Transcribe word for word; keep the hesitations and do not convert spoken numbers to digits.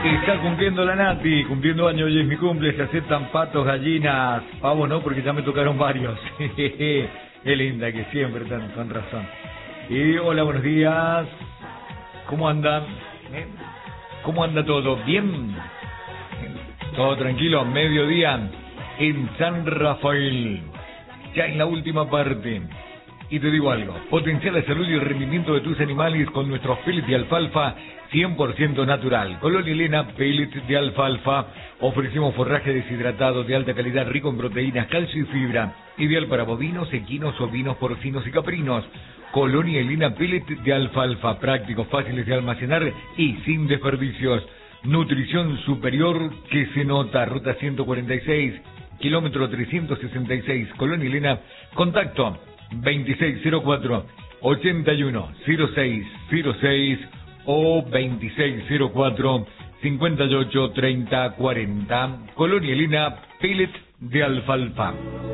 Está cumpliendo la Nati, cumpliendo años, hoy es mi cumple, se aceptan patos, gallinas, pavos no, porque ya me tocaron varios. Qué linda que siempre, tan, con razón. Y hola, buenos días, ¿cómo andan? ¿Cómo anda todo? ¿Bien? ¿Todo tranquilo? Mediodía en San Rafael, ya en la última parte. Y te digo algo, potencia la salud y el rendimiento de tus animales con nuestros pellets de alfalfa cien por ciento natural. Colonia Elena, pellets de alfalfa. Ofrecemos forraje deshidratado de alta calidad, rico en proteínas, calcio y fibra. Ideal para bovinos, equinos, ovinos, porcinos y caprinos. Colonia Elena, pellets de alfalfa. Prácticos, fáciles de almacenar y sin desperdicios. Nutrición superior que se nota. Ruta ciento cuarenta y seis, kilómetro trescientos sesenta y seis. Colonia Elena. Contacto veintiséis cero cuatro, ochenta y uno cero seis cero seis o veintiséis cero cuatro, cincuenta y ocho, treinta cuarenta. Colonia Elena, pellets de alfalfa.